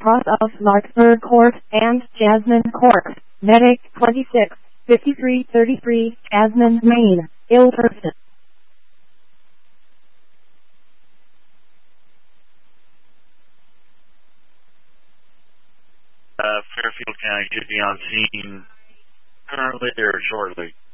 cross of Larkspur Court and Jasmine Court. Medic 26, 5333, Jasmine, Maine. Ill person. Fairfield County should be on scene currently or shortly.